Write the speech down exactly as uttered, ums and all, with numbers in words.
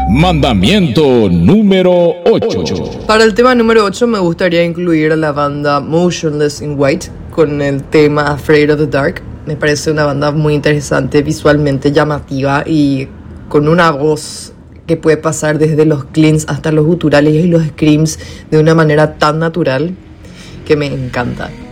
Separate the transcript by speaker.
Speaker 1: Mandamiento número ocho.
Speaker 2: Para el tema número ocho me gustaría incluir a la banda Motionless in White con el tema Afraid of the Dark. Me parece una banda muy interesante, visualmente llamativa y con una voz que puede pasar desde los cleans hasta los guturales y los screams de una manera tan natural que me encanta.